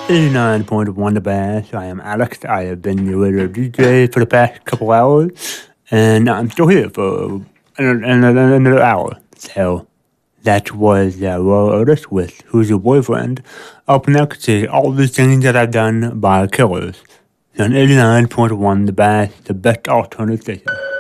89.1 The Bass. I am Alex. I have been your radio DJ for the past couple hours, and I'm still here for another hour. So that was Royal Otis with Who's Your Boyfriend. Up next is All the Things That I've Done by Killers. On 89.1 The Bass, the best alternative station.